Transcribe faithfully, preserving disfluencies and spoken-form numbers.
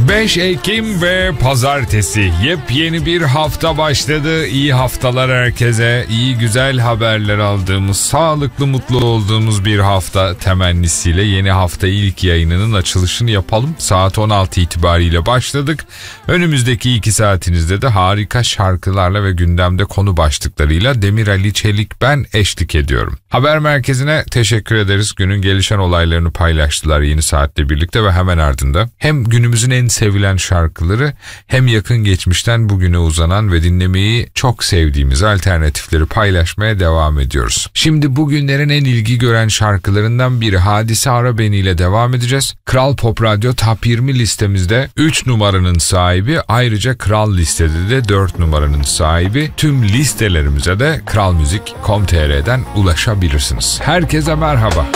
beş Ekim ve pazartesi, yepyeni bir hafta başladı. İyi haftalar herkese, iyi güzel haberler aldığımız, sağlıklı mutlu olduğumuz bir hafta temennisiyle yeni hafta ilk yayınının açılışını yapalım. Saat on altı itibariyle başladık. Önümüzdeki iki saatinizde de harika şarkılarla ve gündemde konu başlıklarıyla Demir Ali Çelik ben eşlik ediyorum. Haber merkezine teşekkür ederiz. Günün gelişen olaylarını paylaştılar yeni saatle birlikte ve hemen ardında hem günümüzün en sevilen şarkıları hem yakın geçmişten bugüne uzanan ve dinlemeyi çok sevdiğimiz alternatifleri paylaşmaya devam ediyoruz. Şimdi bugünlerin en ilgi gören şarkılarından biri Hadise Ara Beni ile devam edeceğiz. Kral Pop Radyo Top yirmi listemizde üç numaranın sahibi, ayrıca Kral listede de dört numaranın sahibi. Tüm listelerimize de kralmuzik nokta com nokta tr'den ulaşabilirsiniz. Herkese merhaba.